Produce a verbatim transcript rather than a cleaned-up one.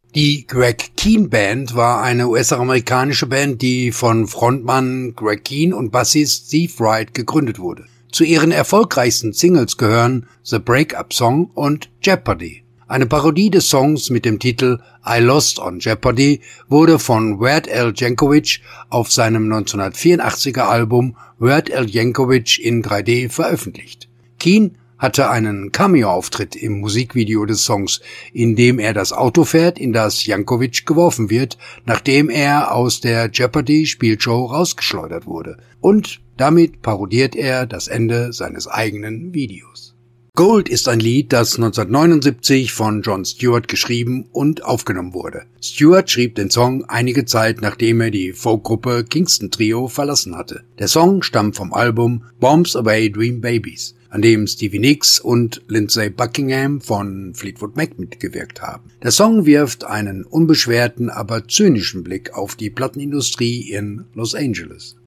Die Greg Kihn Band war eine U S-amerikanische Band, die von Frontmann Greg Kihn und Bassist Steve Wright gegründet wurde. Zu ihren erfolgreichsten Singles gehören The Break-Up Song und Jeopardy. Eine Parodie des Songs mit dem Titel I Lost on Jeopardy wurde von Weird Al Yankovic auf seinem neunzehnhundertvierundachtziger Album Weird Al Yankovic in drei D veröffentlicht. Kihn hatte einen Cameo-Auftritt im Musikvideo des Songs, in dem er das Auto fährt, in das Yankovic geworfen wird, nachdem er aus der Jeopardy-Spielshow rausgeschleudert wurde. Und damit parodiert er das Ende seines eigenen Videos. Gold ist ein Lied, das neunzehnhundertneunundsiebzig von Jon Stewart geschrieben und aufgenommen wurde. Stewart schrieb den Song einige Zeit, nachdem er die Folkgruppe Kingston Trio verlassen hatte. Der Song stammt vom Album Bombs Away Dream Babies, an dem Stevie Nicks und Lindsey Buckingham von Fleetwood Mac mitgewirkt haben. Der Song wirft einen unbeschwerten, aber zynischen Blick auf die Plattenindustrie in Los Angeles.